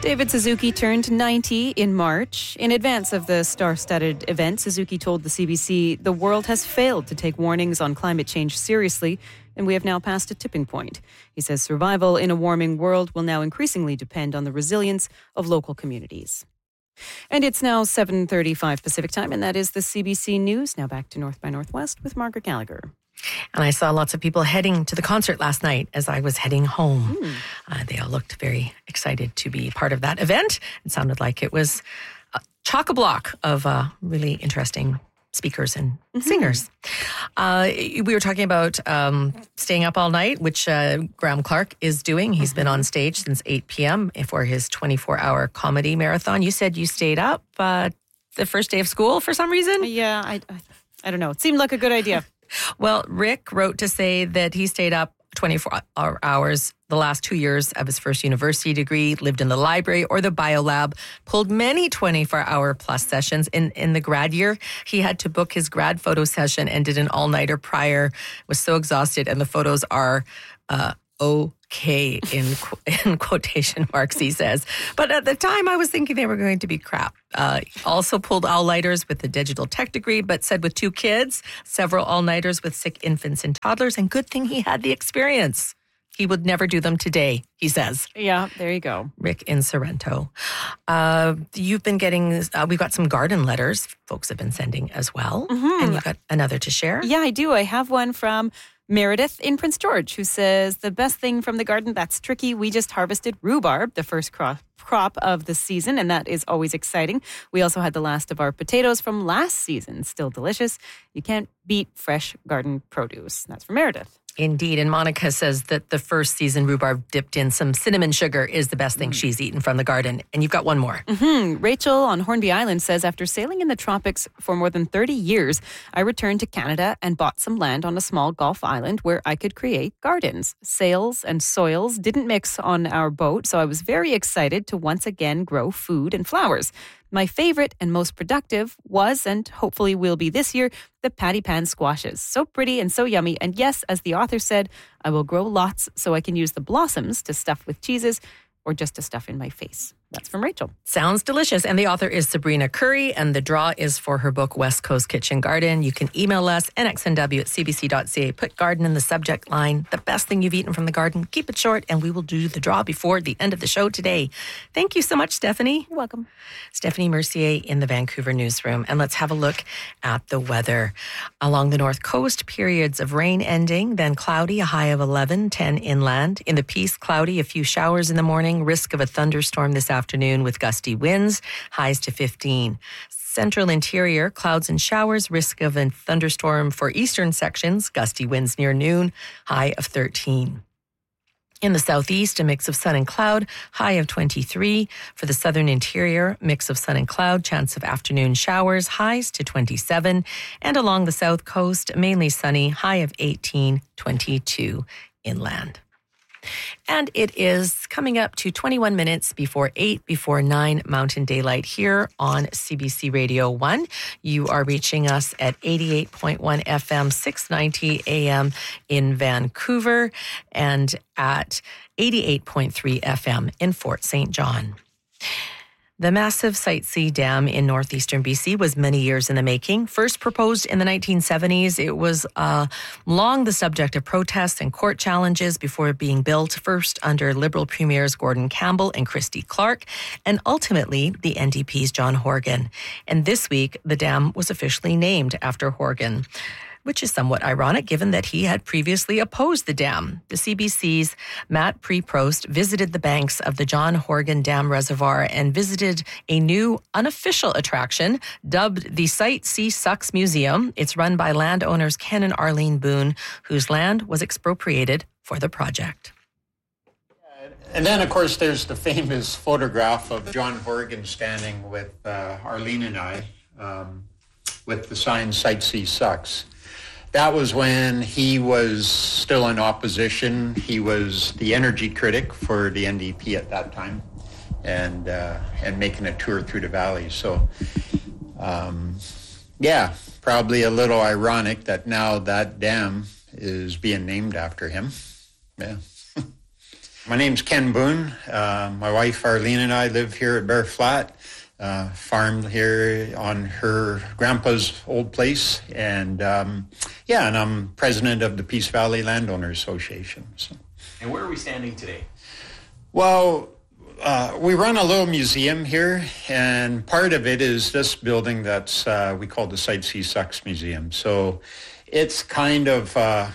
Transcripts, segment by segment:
David Suzuki turned 90 in March. In advance of the star-studded event, Suzuki told the CBC, "The world has failed to take warnings on climate change seriously, and we have now passed a tipping point." He says survival in a warming world will now increasingly depend on the resilience of local communities. And it's now 7:35 Pacific time, and that is the CBC News. Now back to North by Northwest with Margaret Gallagher. And I saw lots of people heading to the concert last night as I was heading home. They all looked very excited to be part of that event. It sounded like it was chock-a-block of really interesting speakers and singers. We were talking about staying up all night, which Graham Clark is doing. He's been on stage since 8 p.m. for his 24-hour comedy marathon. You said you stayed up the first day of school for some reason? Yeah, I don't know. It seemed like a good idea. Well, Rick wrote to say that he stayed up 24 hours the last 2 years of his first university degree, lived in the library or the biolab, pulled many 24-hour plus sessions. In the grad year, he had to book his grad photo session and did an all-nighter prior, was so exhausted, and the photos are okay in quotation marks, he says. But at the time, I was thinking they were going to be crap. Also pulled all-nighters with a digital tech degree, but said with 2 kids, several all-nighters with sick infants and toddlers, and good thing he had the experience. He would never do them today, he says. Yeah, there you go. Rick in Sorrento. You've been getting, we've got some garden letters folks have been sending as well. And you've got another to share. Yeah, I do. I have one from Meredith in Prince George, who says, "The best thing from the garden, that's tricky. We just harvested rhubarb, the first crop of the season, and that is always exciting. We also had the last of our potatoes from last season. Still delicious. You can't beat fresh garden produce." That's from Meredith. Indeed. And Monica says that the first season rhubarb dipped in some cinnamon sugar is the best thing she's eaten from the garden. And you've got one more. Rachel on Hornby Island says, "After sailing in the tropics for more than 30 years, I returned to Canada and bought some land on a small Gulf island where I could create gardens. Sails and soils didn't mix on our boat, so I was very excited to once again grow food and flowers. My favorite and most productive was, and hopefully will be this year, the patty pan squashes. So pretty and so yummy. And yes, as the author said, I will grow lots so I can use the blossoms to stuff with cheeses or just to stuff in my face." That's from Rachel. Sounds delicious. And the author is Sabrina Curry, and the draw is for her book, West Coast Kitchen Garden. You can email us, nxnw@cbc.ca. Put garden in the subject line. The best thing you've eaten from the garden. Keep it short, and we will do the draw before the end of the show today. Thank you so much, Stephanie. You're welcome. Stephanie Mercier in the Vancouver newsroom. And let's have a look at the weather. Along the north coast, periods of rain ending, then cloudy, a high of 11, 10 inland. In the Peace, cloudy, a few showers in the morning, risk of a thunderstorm this afternoon with gusty winds, highs to 15. Central interior, clouds and showers, risk of a thunderstorm for eastern sections, gusty winds near noon, high of 13. In the southeast, a mix of sun and cloud, high of 23. For the southern interior, mix of sun and cloud, chance of afternoon showers, highs to 27. And along the south coast, mainly sunny, high of 18, 22 inland. And it is coming up to 21 minutes before 8, before 9 Mountain Daylight here on CBC Radio 1. You are reaching us at 88.1 FM, 690 AM in Vancouver, and at 88.3 FM in Fort St. John. The massive Site C Dam in northeastern BC was many years in the making. First proposed in the 1970s, it was long the subject of protests and court challenges before being built, first under Liberal Premiers Gordon Campbell and Christy Clark, and ultimately the NDP's John Horgan. And this week, the dam was officially named after Horgan, which is somewhat ironic given that he had previously opposed the dam. The CBC's Matt Preprost visited the banks of the John Horgan Dam Reservoir and visited a new unofficial attraction dubbed the Site C Sucks Museum. It's run by landowners Ken and Arlene Boone, whose land was expropriated for the project. And then, of course, there's the famous photograph of John Horgan standing with Arlene and I with the sign Site C Sucks. That was when he was still in opposition. He was the energy critic for the NDP at that time, and making a tour through the valley. So, probably a little ironic that now that dam is being named after him. Yeah. My name's Ken Boone. My wife Arlene and I live here at Bear Flat, farm here on her grandpa's old place. And and I'm president of the Peace Valley Landowners Association. So. And where are we standing today? Well, we run a little museum here, and part of it is this building that's we call the Site C Sucks Museum. So it's kind of a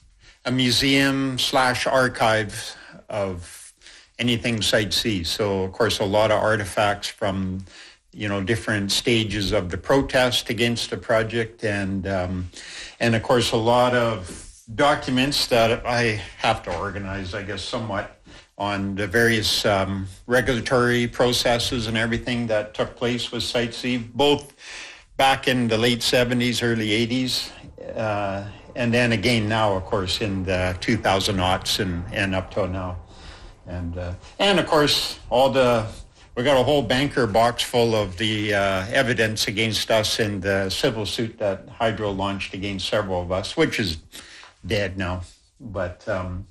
museum / archive of anything Site C. So, of course, a lot of artifacts from, different stages of the protest against the project, and of course, a lot of documents that I have to organize, I guess, somewhat on the various regulatory processes and everything that took place with Site C, both back in the late 70s, early 80s, and then again now, of course, in the 2000-aughts and up till now. And of course, we got a whole banker box full of the evidence against us in the civil suit that Hydro launched against several of us, which is dead now. But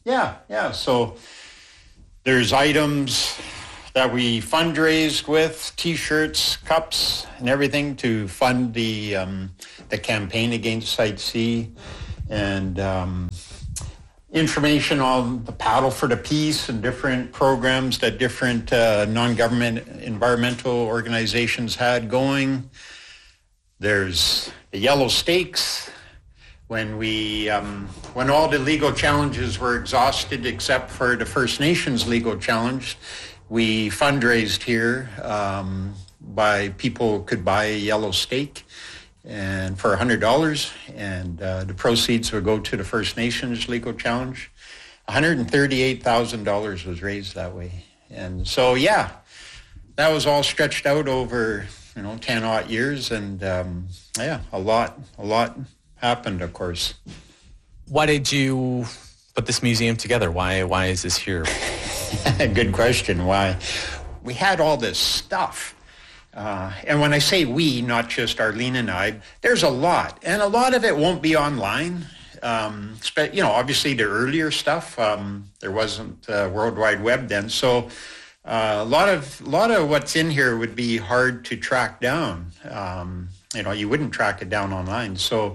so there's items that we fundraised with, T-shirts, cups, and everything to fund the campaign against Site C, and information on the Paddle for the Peace and different programs that different non-government environmental organizations had going. There's the Yellow Stakes. When all the legal challenges were exhausted except for the First Nations legal challenge, we fundraised here by people could buy a yellow stake and for $100, and the proceeds would go to the First Nations legal challenge. $138,000 was raised that way. And so, that was all stretched out over, 10-odd years, and a lot happened, of course. Why did you put this museum together? Why is this here? Good question. Why? We had all this stuff. And when I say we, not just Arlene and I, there's a lot. And a lot of it won't be online. Obviously the earlier stuff, there wasn't World Wide Web then. So a lot of what's in here would be hard to track down. You wouldn't track it down online. So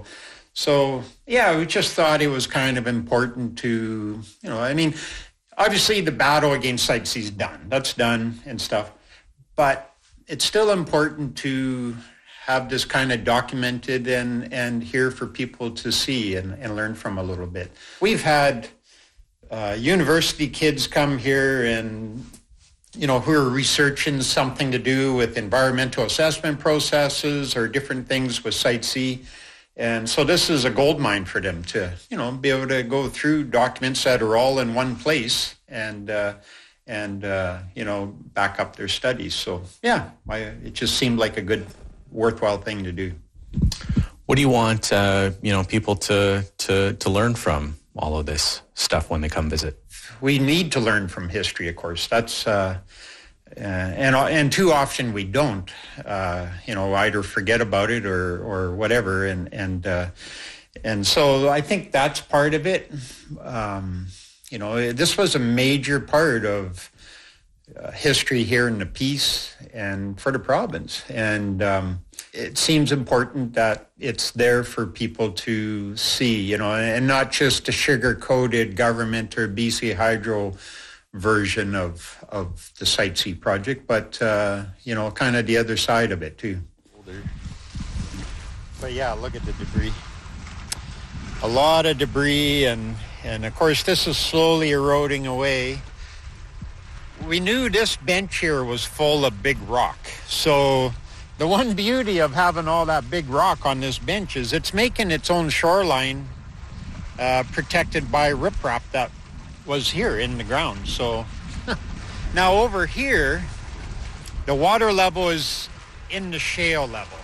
we just thought it was kind of important to, obviously the battle against Site C is done. That's done and stuff. But it's still important to have this kind of documented and here for people to see and learn from a little bit. We've had university kids come here and, who are researching something to do with environmental assessment processes or different things with Site C. And so this is a gold mine for them to, be able to go through documents that are all in one place and back up their studies. So, it just seemed like a good, worthwhile thing to do. What do you want, people to learn from all of this stuff when they come visit? We need to learn from history, of course. That's, and too often we don't, either forget about it or whatever. And so I think that's part of it. This was a major part of history here in the Peace and for the province. And it seems important that it's there for people to see, and not just a sugar-coated government or BC Hydro version of the Site C project, but, kind of the other side of it too. But look at the debris. A lot of debris, and of course this is slowly eroding away. We knew this bench here was full of big rock. So the one beauty of having all that big rock on this bench is it's making its own shoreline protected by riprap that was here in the ground. So now over here, the water level is in the shale level.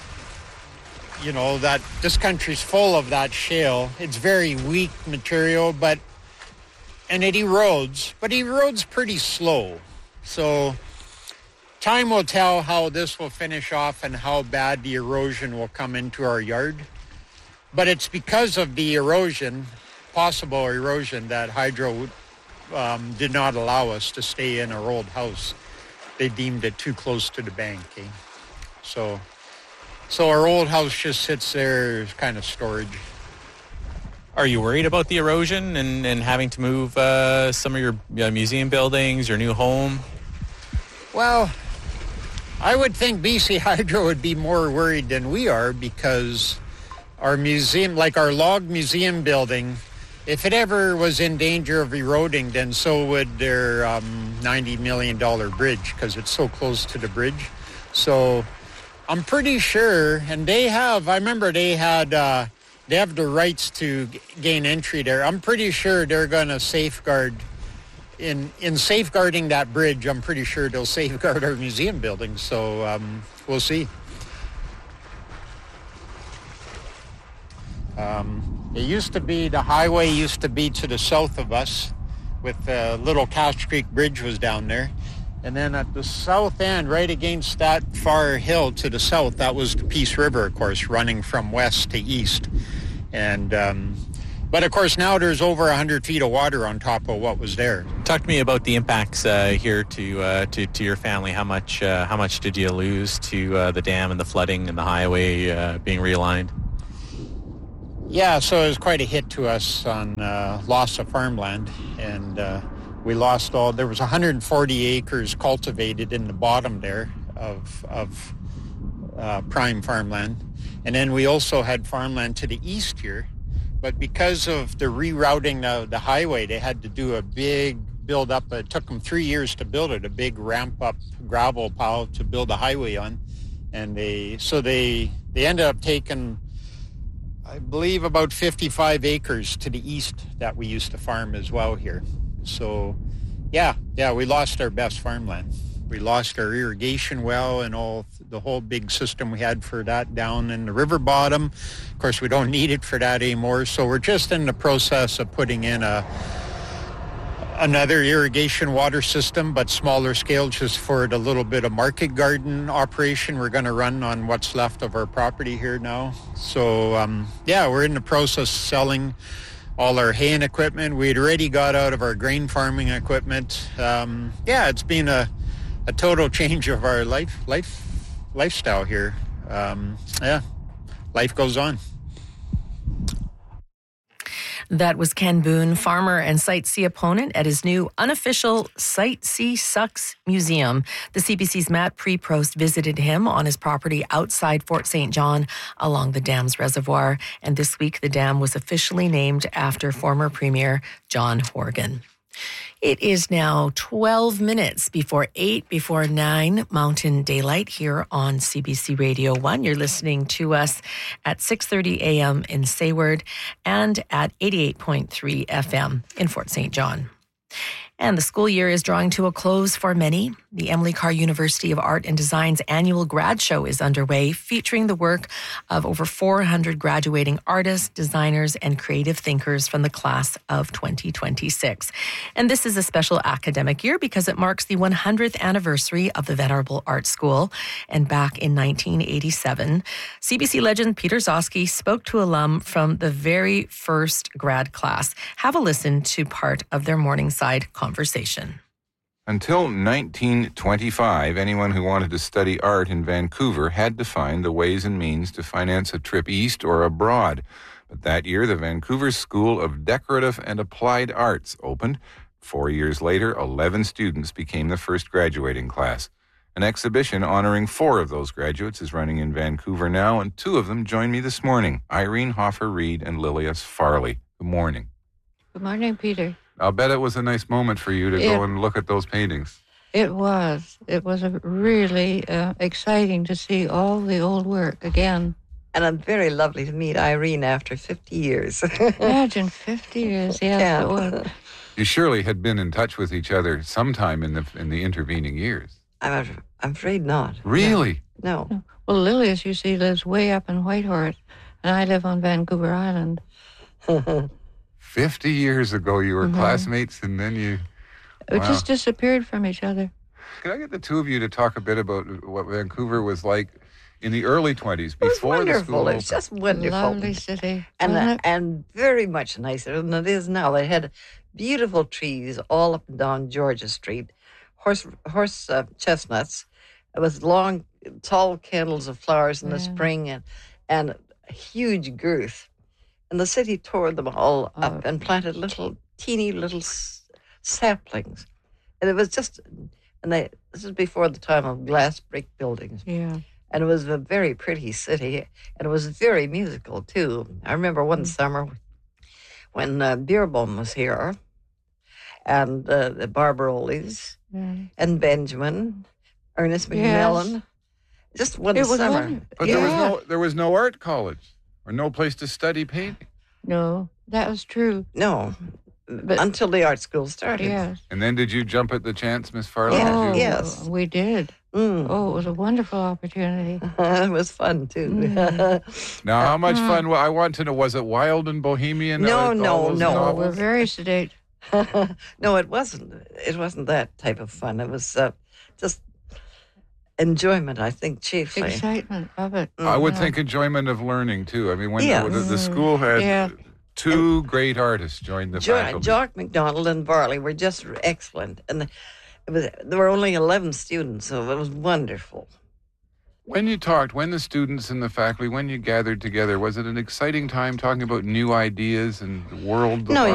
That this country's full of that shale. It's very weak material, and it erodes, but it erodes pretty slow. So time will tell how this will finish off and how bad the erosion will come into our yard. But it's because of the erosion, possible erosion, that Hydro did not allow us to stay in our old house. They deemed it too close to the bank. So our old house just sits there as kind of storage. Are you worried about the erosion and having to move some of your museum buildings, your new home? Well, I would think BC Hydro would be more worried than we are, because our museum, like our log museum building, if it ever was in danger of eroding, then so would their $90 million bridge, because it's so close to the bridge. So I'm pretty sure, and I remember they have the rights to gain entry there. I'm pretty sure they're going to safeguard, in safeguarding that bridge, I'm pretty sure they'll safeguard our museum building. So we'll see. The highway used to be to the south of us, with little Cash Creek Bridge was down there. And then at the south end, right against that far hill to the south, that was the Peace River, of course, running from west to east. And but of course now there's over 100 feet of water on top of what was there. Talk to me about the impacts here to your family. How much did you lose to the dam and the flooding and the highway being realigned? Yeah, so it was quite a hit to us on loss of farmland, and we lost there was 140 acres cultivated in the bottom there of prime farmland. And then we also had farmland to the east here, but because of the rerouting of the highway, they had to do a big build up. It took them 3 years to build it, a big ramp up gravel pile to build a highway on. And they ended up taking, I believe, about 55 acres to the east that we used to farm as well here. So yeah, we lost our best farmland. We lost our irrigation well and the whole big system we had for that down in the river bottom. Of course, we don't need it for that anymore. So we're just in the process of putting in another irrigation water system, but smaller scale, just for the little bit of market garden operation we're going to run on what's left of our property here now. So we're in the process of selling all our haying equipment. We'd already got out of our grain farming equipment. It's been a total change of our lifestyle here. Life goes on. That was Ken Boone, farmer and Site C opponent at his new unofficial Site C Sucks Museum. The CBC's Matt Preprost visited him on his property outside Fort St. John along the dam's reservoir. And this week, the dam was officially named after former Premier John Horgan. It is now 12 minutes before 8, before 9 Mountain Daylight here on CBC Radio 1. You're listening to us at 6:30 a.m. in Sayward and at 88.3 FM in Fort St. John. And the school year is drawing to a close for many. The Emily Carr University of Art and Design's annual grad show is underway, featuring the work of over 400 graduating artists, designers, and creative thinkers from the class of 2026. And this is a special academic year because it marks the 100th anniversary of the Venerable Art School. And back in 1987, CBC legend Peter Zosky spoke to alum from the very first grad class. Have a listen to part of their Morningside conversation. Until 1925, anyone who wanted to study art in Vancouver had to find the ways and means to finance a trip east or abroad. But that year, the Vancouver School of Decorative and Applied Arts opened. 4 years later, 11 students became the first graduating class. An exhibition honoring 4 of those graduates is running in Vancouver now, and 2 of them join me this morning, Irene Hoffer-Reid and Lilias Farley. Good morning. Good morning, Peter. I'll bet it was a nice moment for you to go and look at those paintings. It was. It was really exciting to see all the old work again. And it's very lovely to meet Irene after 50 years. Imagine 50 years, yes, it was. You surely had been in touch with each other sometime in the intervening years. I'm afraid not. Really? No. Well, Lilias, you see, lives way up in Whitehorse, and I live on Vancouver Island. 50 years ago, you were classmates, and then you... We just disappeared from each other. Can I get the two of you to talk a bit about what Vancouver was like in the early 20s, before the school opened? It was just wonderful. Lovely city. And very much nicer than it is now. They had beautiful trees all up and down Georgia Street, horse chestnuts. It was long, tall candles of flowers in the spring and huge girth. And the city tore them all up and planted teeny little saplings. And it was just, this is before the time of glass brick buildings. Yeah. And it was a very pretty city, and it was very musical, too. I remember one summer when Beerbohm was here, and the Barbaroles, and Benjamin, Ernest McMillan. Just one summer. But there was no art college or no place to study painting. No, that was true. No, but until the art school started. Yes. And then did you jump at the chance, Miss Farley? Yes. We did. Oh, it was a wonderful opportunity. It was fun, too. Now, how much fun? I want to know, was it wild and bohemian? No. We're very sedate. No, it wasn't. It wasn't that type of fun. It was just enjoyment, I think, chiefly. Excitement of it. I would think enjoyment of learning, too. I mean, when the school had two great artists join the faculty. Jock MacDonald and Varley were just excellent. And there were only 11 students, so it was wonderful. When the students and the faculty, when you gathered together, was it an exciting time talking about new ideas and the world of art?